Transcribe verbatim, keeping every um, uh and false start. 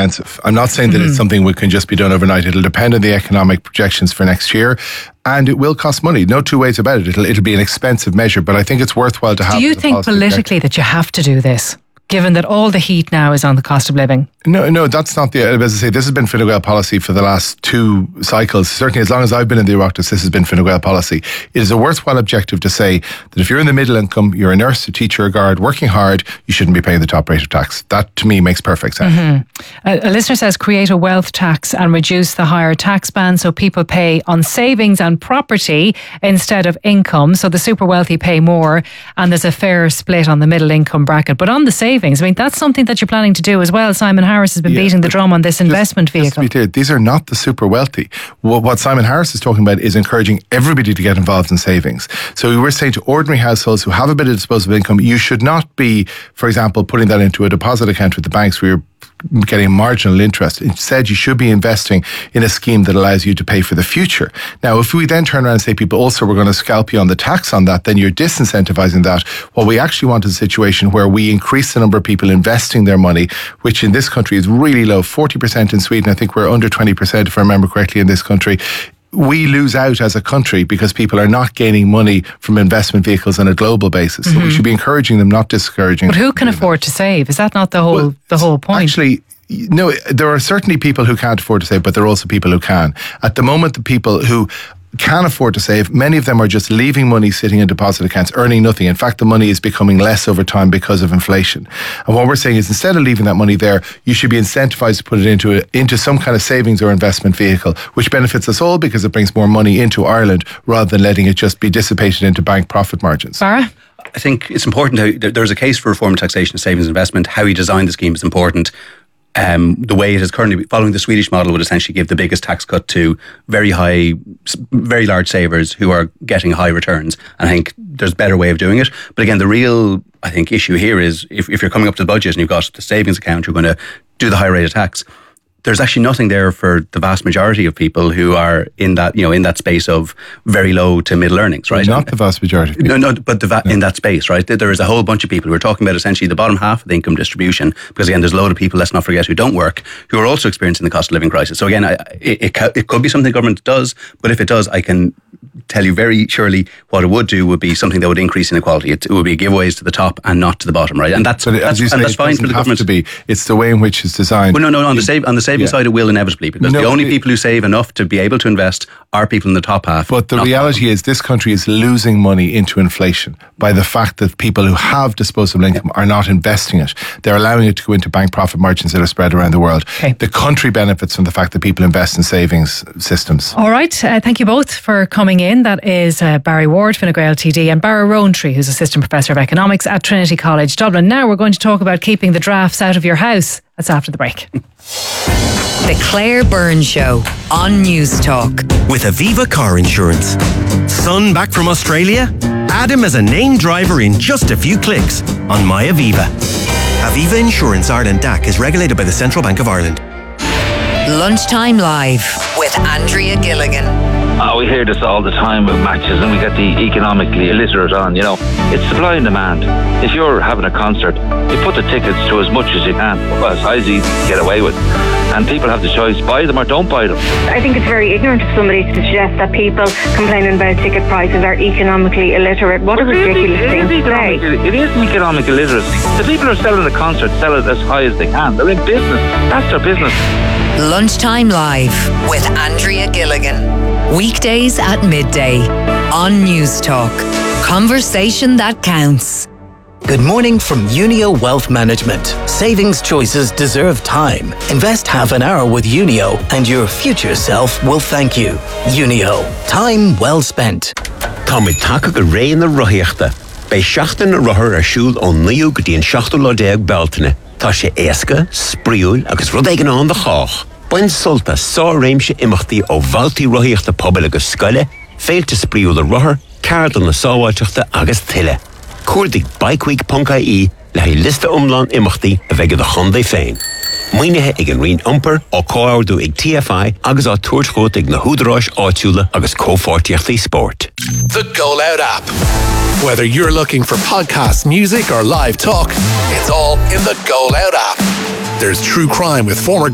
expensive. I'm not saying that mm-hmm. it's something that can just be done overnight. It'll depend on the economic projections for next year. And it will cost money. No two ways about it. It'll, it'll be an expensive measure, but I think it's worthwhile to have. Do you think politically that you have to do this, given that all the heat now is on the cost of living? No, no, that's not the, as I say, this has been Fine Gael policy for the last two cycles. Certainly as long as I've been in the Oireachtas, this has been Fine Gael policy. It is a worthwhile objective to say that if you're in the middle income, you're a nurse, a teacher, a guard, working hard, you shouldn't be paying the top rate of tax. That to me makes perfect sense. Mm-hmm. A, a listener says create a wealth tax and reduce the higher tax band so people pay on savings and property instead of income. So the super wealthy pay more and there's a fair split on the middle income bracket. But on the savings, I mean, that's something that you're planning to do as well. Simon Harris has been yeah, beating the drum on this investment just, vehicle. Just to be clear, these are not the super wealthy. What, what Simon Harris is talking about is encouraging everybody to get involved in savings. So we were saying to ordinary households who have a bit of disposable income, you should not be, for example, putting that into a deposit account with the banks where you're getting marginal interest. Instead, you should be investing in a scheme that allows you to pay for the future. Now, if we then turn around and say people also we're going to scalp you on the tax on that, then you're disincentivizing that. What we actually want is a situation where we increase the number of people investing their money, which in this country is really low, forty percent in Sweden. I think we're under twenty percent, if I remember correctly, in this country. We lose out as a country because people are not gaining money from investment vehicles on a global basis. Mm-hmm. So we should be encouraging them, not discouraging them. But who can them. afford to save? Is that not the whole well, the whole point? Actually, no, there are certainly people who can't afford to save, but there are also people who can. At the moment, the people who can afford to save, many of them are just leaving money sitting in deposit accounts, earning nothing. In fact, the money is becoming less over time because of inflation. And what we're saying is instead of leaving that money there, you should be incentivized to put it into a, into some kind of savings or investment vehicle, which benefits us all because it brings more money into Ireland rather than letting it just be dissipated into bank profit margins. Barra? I think it's important how there's a case for reform taxation of savings and investment. How you design the scheme is important. Um, the way it is currently following the Swedish model would essentially give the biggest tax cut to very high, very large savers who are getting high returns. And I think there's a better way of doing it. But again, the real, I think, issue here is if, if you're coming up to the budget and you've got the savings account, you're going to do the high rate of tax. There's actually nothing there for the vast majority of people who are in that, you know, in that space of very low to middle earnings, right? Not the vast majority of people. No, no, but the va- no. in that space, right? There is a whole bunch of people. We're talking about essentially the bottom half of the income distribution, because again, there's a load of people, let's not forget, who don't work, who are also experiencing the cost of living crisis. So again, I, it, it, ca- it could be something the government does, but if it does, I can tell you very surely what it would do would be something that would increase inequality. It, it would be giveaways to the top and not to the bottom, right? And that's, but that's, as you say, and that's fine for the government. To be. It's the way in which it's designed. Well, no, no, on the save, on the saving yeah. side, it will inevitably, because no, the only it, people who save enough to be able to invest are people in the top half. But the reality is this country is losing money into inflation by the fact that people who have disposable income yeah. are not investing it. They're allowing it to go into bank profit margins that are spread around the world. Okay. The country benefits from the fact that people invest in savings systems. All right. Uh, thank you both for coming in. That is uh, Barry Ward, Fine Gael T D, and Barra Rowntree, who's Assistant Professor of Economics at Trinity College Dublin. Now we're going to talk about keeping the drafts out of your house. That's after the break. The Claire Byrne Show on News Talk. With Aviva Car Insurance. Son back from Australia? Add him as a named driver in just a few clicks on MyAviva. Aviva Insurance Ireland D A C is regulated by the Central Bank of Ireland. Lunchtime Live with Andrea Gilligan. Oh, we hear this all the time with matches, and we get the economically illiterate on, you know. It's supply and demand. If you're having a concert, you put the tickets to as much as you can, well, as high as you can get away with. And people have the choice, buy them or don't buy them. I think it's very ignorant of somebody to suggest that people complaining about ticket prices are economically illiterate. What a ridiculous it thing is to say. It is economic illiteracy. The people who are selling the concert sell it as high as they can. They're in business. That's their business. Lunchtime Live with Andrea Gilligan. Weekdays at midday on News Talk. Conversation that counts. Good morning from Unio Wealth Management. Savings choices deserve time. Invest half an hour with Unio and your future self will thank you. Unio. Time well spent. Tá mé take go ré na roiíochta. Bei seachtain na rothar arsúil ó naoú go dtíon seachtain lodéag beltaine. Tá sé éasca, spríúil agus rud éigean an de chách. Bain sulta sá réimse imachtaí ó bhaltaí roiíochta pobal agus scoile, féilte spríúil a rothar, cardal na sáháilteachta agus tuile. Cuairdigh bikeweek dot I E le hí lista umlán imachtaí a bheith go chundé féin. Muoinethe ag an rion iompar ó comhardú ag T F I agus á tuairt ag na húdaráis áitiúla agus comhpháirtíochtaí sport. The Go Loud app. Whether you're looking for podcasts, music, or live talk, it's all in the Go Loud app. There's true crime with former